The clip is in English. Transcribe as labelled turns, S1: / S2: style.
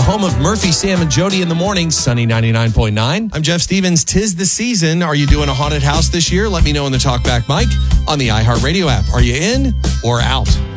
S1: home of Murphy, Sam, and Jody in the morning, Sunny 99.9. I'm Jeff Stevens. 'Tis the season. Are you doing a haunted house this year? Let me know in the Talkback mic on the iHeartRadio app. Are you in or out?